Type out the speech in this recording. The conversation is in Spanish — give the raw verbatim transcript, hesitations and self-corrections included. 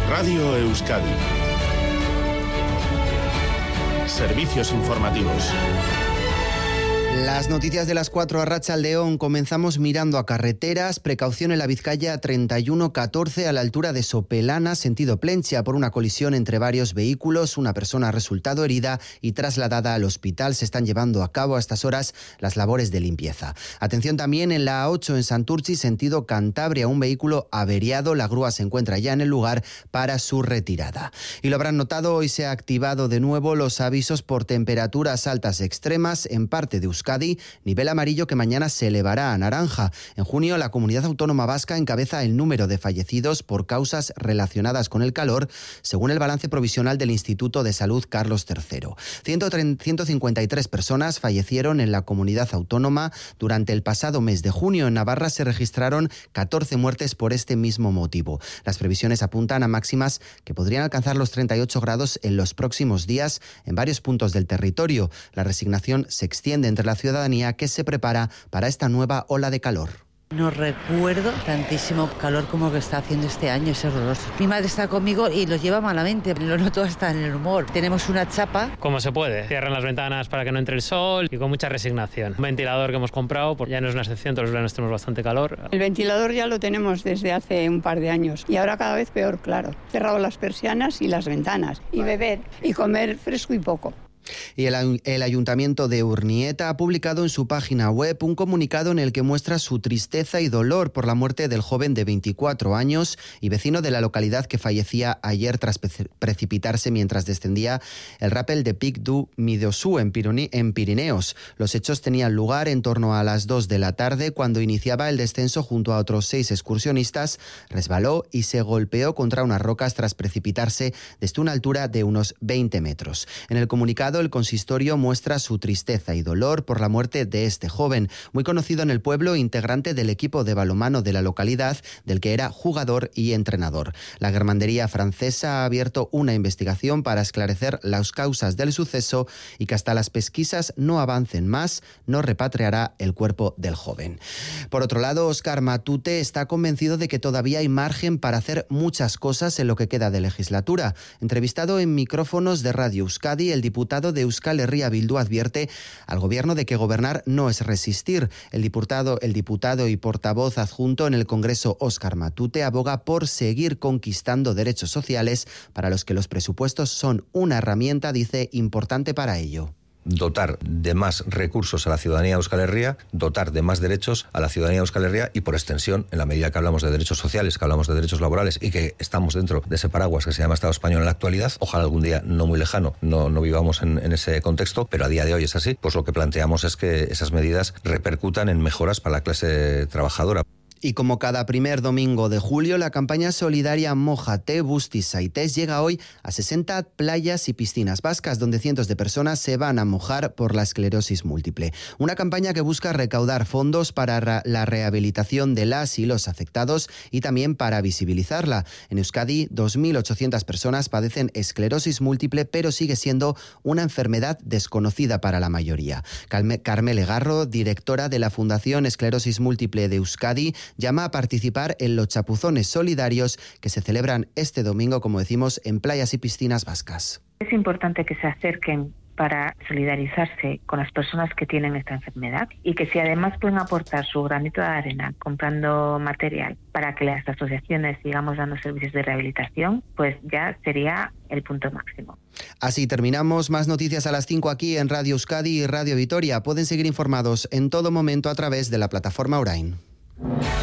Radio Euskadi. Servicios informativos. Las noticias de las cuatro a Rachaldeón. Comenzamos mirando a carreteras. Precaución en la Vizcaya treinta y uno catorce a la altura de Sopelana, sentido Plentzia, por una colisión entre varios vehículos. Una persona ha resultado herida y trasladada al hospital. Se están llevando a cabo a estas horas las labores de limpieza. Atención también en la A ocho en Santurtzi, sentido Cantabria. Un vehículo averiado. La grúa se encuentra ya en el lugar para su retirada. Y lo habrán notado, hoy se ha activado de nuevo los avisos por temperaturas altas extremas en parte de Euskadi. Nivel amarillo que mañana se elevará a naranja. En junio, la Comunidad Autónoma Vasca encabeza el número de fallecidos por causas relacionadas con el calor, según el balance provisional del Instituto de Salud Carlos tercero. ciento cincuenta y tres personas fallecieron en la comunidad autónoma. Durante el pasado mes de junio, en Navarra se registraron catorce muertes por este mismo motivo. Las previsiones apuntan a máximas que podrían alcanzar los treinta y ocho grados en los próximos días en varios puntos del territorio. La resignación se extiende entre la ciudadanía que se prepara para esta nueva ola de calor. No recuerdo tantísimo calor como que está haciendo este año, es horroroso. Mi madre está conmigo y lo lleva malamente, lo noto hasta en el humor. Tenemos una chapa. Como se puede, cierran las ventanas para que no entre el sol y con mucha resignación. Un ventilador que hemos comprado, pues ya no es una excepción, todos los veranos tenemos bastante calor. El ventilador ya lo tenemos desde hace un par de años y ahora cada vez peor, claro. Cerrado las persianas y las ventanas y beber y comer fresco y poco. Y el, el Ayuntamiento de Urnieta ha publicado en su página web un comunicado en el que muestra su tristeza y dolor por la muerte del joven de veinticuatro años y vecino de la localidad que fallecía ayer tras precipitarse mientras descendía el rappel de Pic du Midosú en, en Pirineos. Los hechos tenían lugar en torno a las dos de la tarde cuando iniciaba el descenso junto a otros seis excursionistas. Resbaló y se golpeó contra unas rocas tras precipitarse desde una altura de unos veinte metros. En el comunicado, el consistorio muestra su tristeza y dolor por la muerte de este joven, muy conocido en el pueblo, integrante del equipo de balonmano de la localidad, del que era jugador y entrenador. La Germandería francesa ha abierto una investigación para esclarecer las causas del suceso y que hasta las pesquisas no avancen más, no repatriará el cuerpo del joven. Por otro lado, Óscar Matute está convencido de que todavía hay margen para hacer muchas cosas en lo que queda de legislatura. Entrevistado en micrófonos de Radio Euskadi, el diputado de Euskal Herria Bildu advierte al gobierno de que gobernar no es resistir. El diputado, el diputado y portavoz adjunto en el Congreso, Óscar Matute, aboga por seguir conquistando derechos sociales para los que los presupuestos son una herramienta, dice, importante para ello. Dotar de más recursos a la ciudadanía de Euskal Herria, dotar de más derechos a la ciudadanía de Euskal Herria y, por extensión, en la medida que hablamos de derechos sociales, que hablamos de derechos laborales y que estamos dentro de ese paraguas que se llama Estado español en la actualidad, ojalá algún día no muy lejano no, no vivamos en, en ese contexto, pero a día de hoy es así, pues lo que planteamos es que esas medidas repercutan en mejoras para la clase trabajadora. Y como cada primer domingo de julio, la campaña solidaria Mójate, Bustis Saites llega hoy a sesenta playas y piscinas vascas, donde cientos de personas se van a mojar por la esclerosis múltiple. Una campaña que busca recaudar fondos para la rehabilitación de las y los afectados y también para visibilizarla. En Euskadi, dos mil ochocientas personas padecen esclerosis múltiple, pero sigue siendo una enfermedad desconocida para la mayoría. Carmele Garro, directora de la Fundación Esclerosis Múltiple de Euskadi, llama a participar en los chapuzones solidarios que se celebran este domingo, como decimos, en playas y piscinas vascas. Es importante que se acerquen para solidarizarse con las personas que tienen esta enfermedad y que si además pueden aportar su granito de arena comprando material para que las asociaciones sigamos dando servicios de rehabilitación, pues ya sería el punto máximo. Así terminamos. Más noticias a las cinco aquí en Radio Euskadi y Radio Vitoria. Pueden seguir informados en todo momento a través de la plataforma Orain.